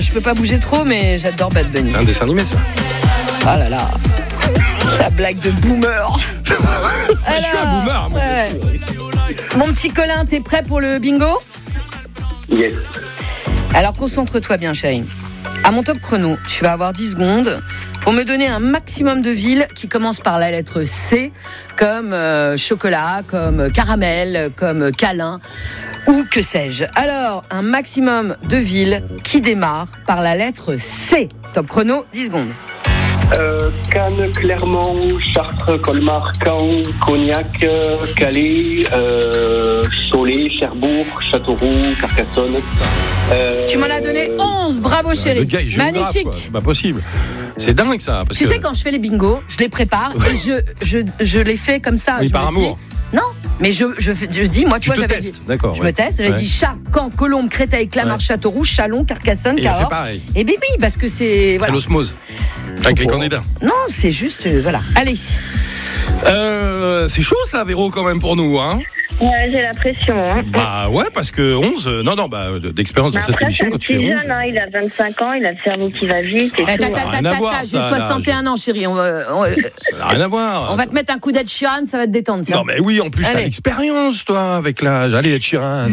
Je peux pas bouger trop, mais j'adore Bad Bunny. C'est un dessin animé, ça. Ah là là. La blague de boomer. Je suis un boomer, moi. Ouais. Mon petit Colin, t'es prêt pour le bingo ? Yes. Alors concentre-toi bien, chérie. À mon top chrono, tu vas avoir 10 secondes pour me donner un maximum de villes qui commencent par la lettre C, comme chocolat, comme caramel, comme câlin, ou que sais-je. Alors, un maximum de villes qui démarrent par la lettre C. Top chrono, 10 secondes. Cannes, Clermont, Chartres, Colmar, Caen, Cognac, Calais, Cholet, Cherbourg, Châteauroux, Carcassonne. Tu m'en as donné 11, bravo chérie. Le gars, il est géographe, magnifique. quoi. C'est pas possible. C'est dingue ça. Parce Tu que... sais, quand je fais les bingos, je les prépare et je les fais comme ça. Oui, je par me amour. dis, non, mais je dis, moi, tu vois, te j'avais testes, dit, d'accord. je me teste, j'avais dit Chartres, Caen, Colombes, Créteil, Clamart, Ouais. Châteauroux, Châlons, Carcassonne, Et il a fait Cahors. pareil. Et bien oui, parce que c'est... Voilà. C'est l'osmose. Avec les candidats. Non, c'est juste, voilà. Allez. C'est chaud ça, Véro, quand même, pour nous, hein. Ouais, j'ai la pression. Hein. Bah ouais, parce que 11, d'expérience dans cette Après, émission, c'est un quand tu fais petit 11. jeune, hein, il a 25 ans, il a le cerveau qui va vite. Et tout, ça n'a rien à voir, J'ai ça, 61 ans, chérie. On va Ça n'a rien à voir. on va te mettre un coup d'Ed Sheeran, ça va te détendre. Tiens. Non, mais oui, en plus, t'as Allez. l'expérience, toi, avec l'âge. Allez, Ed Sheeran.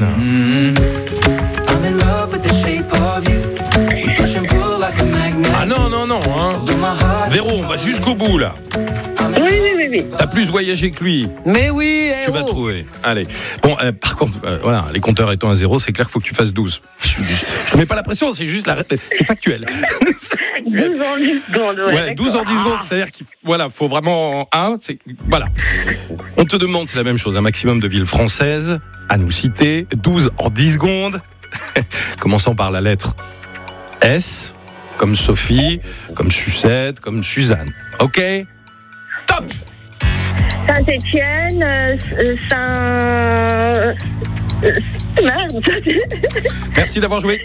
Ah non, hein. Véro, on va jusqu'au bout, là. Oui. T'as plus voyagé que lui. Mais oui, Tu vas trouver. Allez. Bon, par contre, voilà, les compteurs étant à 0, c'est clair qu'il faut que tu fasses 12. Je te mets pas la pression, c'est juste c'est factuel. 12 ans, 10 secondes. Ouais, 12 en 10 secondes, c'est-à-dire qu'il faut vraiment voilà. On te demande, c'est la même chose, un maximum de villes françaises à nous citer. 12 en 10 secondes. Commençant par la lettre S, comme Sophie, comme Sucette, comme Suzanne. OK ? Top! Saint-Étienne, Merci d'avoir joué.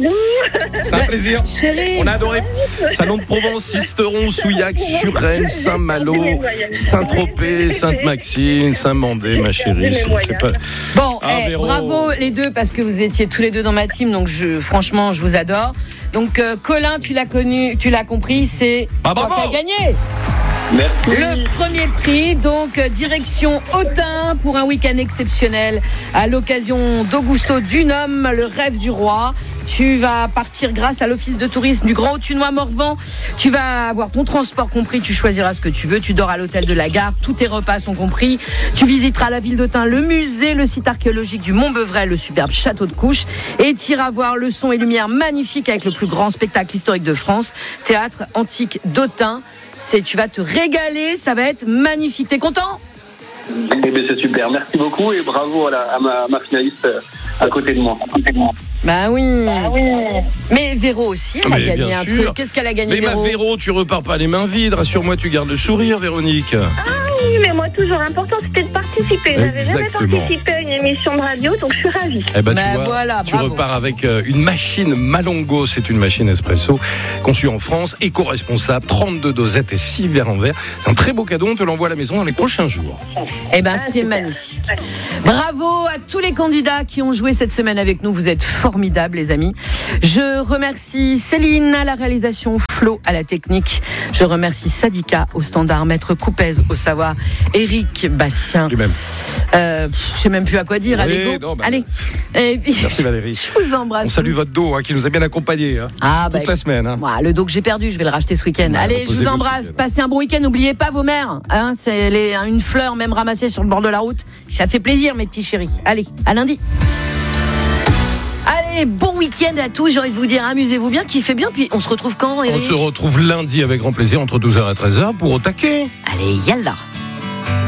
C'est un plaisir. Chérie. On a adoré. Salon de Provence, Sisteron, Souillac, Suresnes, Saint-Malo, Saint-Tropez, Sainte-Maxime, Saint-Mandé, ma chérie. C'est pas... Bon, Véro. bravo les deux parce que vous étiez tous les deux dans ma team, donc franchement, je vous adore. Donc Colin, tu l'as compris, c'est Bah, toi bravo. qui as gagné. Merci. Le premier prix, donc direction Autun pour un week-end exceptionnel à l'occasion d'Augusto Dunhomme, le rêve du roi. Tu vas partir grâce à l'office de tourisme du Grand Autunois Morvan. Tu vas avoir ton transport compris, tu choisiras ce que tu veux. Tu dors à l'hôtel de la gare, tous tes repas sont compris. Tu visiteras la ville d'Autun, le musée, le site archéologique du Mont-Bevrel, le superbe château de Couches. Et tu iras voir le son et lumière magnifique avec le plus grand spectacle historique de France, théâtre antique d'Autun. Tu vas te régaler, ça va être magnifique. T'es content ? Eh bien, c'est super. Merci beaucoup et bravo à ma finaliste à côté de moi. Bah oui. Mais Véro aussi, elle a Mais gagné bien un sûr. truc. Qu'est-ce qu'elle a gagné, Mais ma Véro, tu repars pas les mains vides. Rassure-moi, tu gardes le sourire, Véronique. Oui, mais moi, toujours important, c'était de participer. J'avais jamais Exactement. participé à une émission de radio, donc je suis ravie. Eh ben, Bah tu vois, voilà, tu bravo. repars avec une machine Malongo. C'est une machine espresso conçue en France, éco-responsable, 32 dosettes et 6 verres en verre. C'est un très beau cadeau. On te l'envoie à la maison dans les prochains jours. Eh ben, c'est magnifique. Bravo à tous les candidats qui ont joué cette semaine avec nous. Vous êtes formidables, les amis. Je remercie Céline à la réalisation, Flo à la technique. Je remercie Sadika au standard, Maître Coupez au savoir, Eric Bastien. Lui-même. Je sais même plus à quoi dire. Oui, Allez, go. non, bah, Allez. Et puis, Merci Valérie. je vous embrasse. On salue tous. votre dos qui nous a bien accompagnés toute la semaine. Voilà, le dos que j'ai perdu, je vais le racheter ce week-end. Allez, je vous reposez-vous embrasse. ce week-end. Passez un bon week-end. N'oubliez pas vos mères. C'est une fleur même ramassée sur le bord de la route. Ça fait plaisir, mes petits chéris. Allez, à lundi. Allez, bon week-end à tous. J'ai envie de vous dire, amusez-vous bien, kiffez bien. Puis on se retrouve quand, On Eric ? se retrouve lundi avec grand plaisir entre 12h et 13h pour Au taquet. Allez, yallah.